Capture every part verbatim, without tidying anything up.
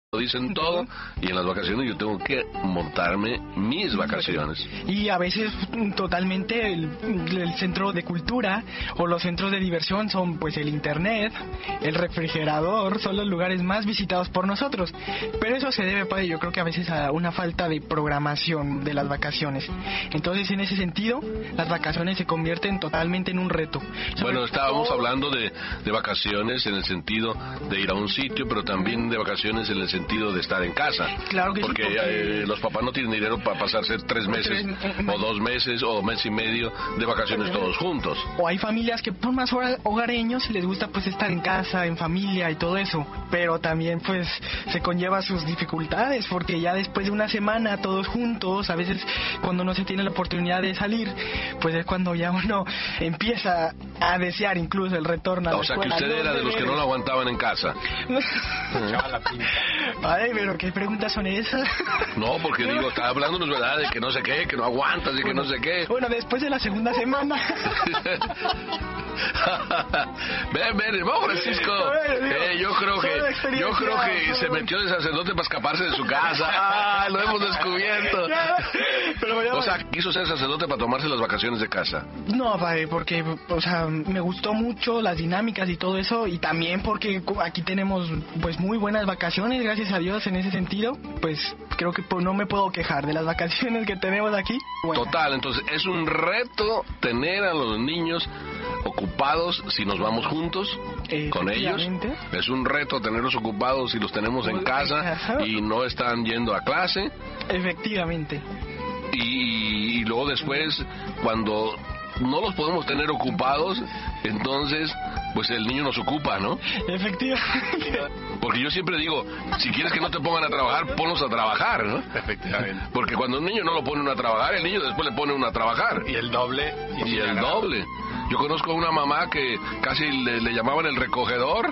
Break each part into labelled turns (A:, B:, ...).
A: lo dicen todo, y en las vacaciones yo tengo que montarme mis vacaciones.
B: Y a veces totalmente el, el centro de cultura o los centros de diversión son pues el internet, el refrigerador, son los lugares más visitados por nosotros. Pero eso se debe, padre, yo creo que a veces a una falta de programación de las vacaciones. Entonces, en ese sentido, las vacaciones se convierten totalmente en un reto. Sobre
A: Bueno, estábamos
B: todo...
A: hablando de, de vacaciones en el sentido de ir a un sitio, pero también de vacaciones en el sentido de estar en casa.
B: Claro que
A: porque,
B: sí, porque...
A: Eh, los papás no tienen dinero para pasarse tres meses o dos meses o mes y medio de vacaciones todos juntos.
B: O hay familias que por más hogareños les gusta pues estar en casa, en familia y todo eso, pero también pues se conlleva sus dificultades, porque ya después de una semana todos juntos, a veces cuando no se tiene la oportunidad de salir, pues es cuando ya uno empieza a desear incluso el retorno a la
A: O sea, que
B: escuela.
A: usted era de los que no lo aguantaban en casa.
B: Ay, pero ¿qué preguntas son esas?
A: No, porque digo, está hablándonos, ¿verdad? De que no sé qué, que no aguantas y que no sé qué.
B: Bueno, después de la segunda semana.
A: Ven, ven, hermano Francisco. Eh, yo creo que yo creo que se metió de sacerdote para escaparse de su casa. Ah, lo hemos descubierto.
B: Pero ya,
A: o sea, quiso ser sacerdote para tomarse las vacaciones de casa.
B: No, padre, porque, o sea, me gustó mucho las dinámicas y todo eso, y también porque aquí tenemos, pues, muy buenas vacaciones, gracias a Dios, en ese sentido. Pues, creo que pues, no me puedo quejar de las vacaciones que tenemos aquí. Bueno.
A: Total, entonces, es un reto tener a los niños ocupados si nos vamos juntos con ellos. Es un reto tenerlos ocupados si los tenemos en casa y no están yendo a clase.
B: Efectivamente.
A: Y, y luego después, cuando no los podemos tener ocupados, entonces pues el niño nos ocupa, ¿no?
B: Efectivamente.
A: Porque yo siempre digo, si quieres que no te pongan a trabajar, ponlos a trabajar, ¿no?
C: Efectivamente.
A: Porque cuando un niño no lo pone uno a trabajar, el niño después le pone uno a trabajar.
C: Y el doble.
A: Y, y el doble. Yo conozco a una mamá que casi le, le llamaban el recogedor.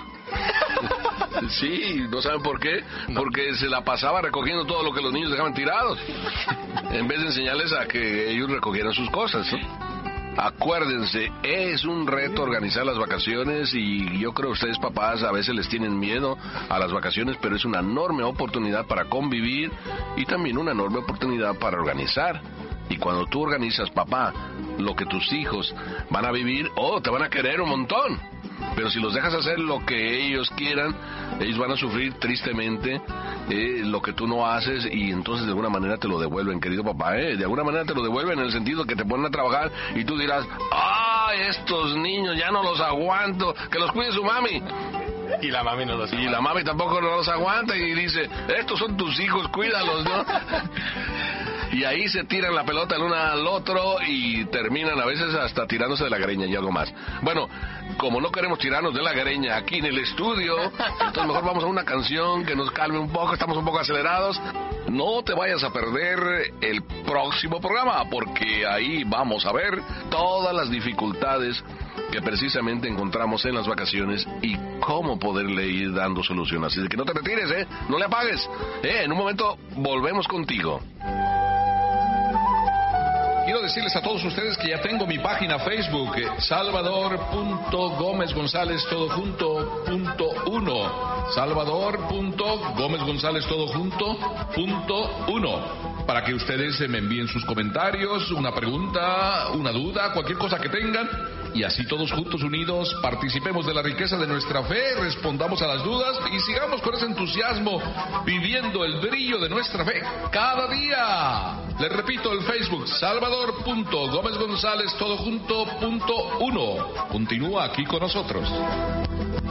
A: Sí, ¿no saben por qué? No. Porque se la pasaba recogiendo todo lo que los niños dejaban tirados, en vez de enseñarles a que ellos recogieran sus cosas, ¿no? Acuérdense, es un reto organizar las vacaciones y yo creo que ustedes papás a veces les tienen miedo a las vacaciones, pero es una enorme oportunidad para convivir y también una enorme oportunidad para organizar. Y cuando tú organizas, papá, lo que tus hijos van a vivir, oh, te van a querer un montón. Pero si los dejas hacer lo que ellos quieran, ellos van a sufrir tristemente eh, lo que tú no haces y entonces de alguna manera te lo devuelven, querido papá. Eh, de alguna manera te lo devuelven en el sentido que te ponen a trabajar y tú dirás, ¡ah, estos niños ya no los aguanto! ¡Que los cuide su mami!
C: Y la mami no los aguanta.
A: Y la mami tampoco no los aguanta y dice, estos son tus hijos, cuídalos, ¿no? Y ahí se tiran la pelota el uno al otro y terminan a veces hasta tirándose de la greña y algo más. Bueno, como no queremos tirarnos de la greña aquí en el estudio, entonces mejor vamos a una canción que nos calme un poco, estamos un poco acelerados. No te vayas a perder el próximo programa, porque ahí vamos a ver todas las dificultades que precisamente encontramos en las vacaciones y cómo poderle ir dando solución. Así de que no te retires, ¿eh? No le apagues. ¿eh? En un momento volvemos contigo.
D: Quiero decirles a todos ustedes que ya tengo mi página Facebook, Salvador punto Gómez González todo junto punto uno. Salvador punto Gómez González todo junto punto uno. Para que ustedes me envíen sus comentarios, una pregunta, una duda, cualquier cosa que tengan. Y así todos juntos unidos participemos de la riqueza de nuestra fe, respondamos a las dudas y sigamos con ese entusiasmo viviendo el brillo de nuestra fe cada día. Les repito, el Facebook, Salvador punto Gómez González todo junto punto uno. Continúa aquí con nosotros.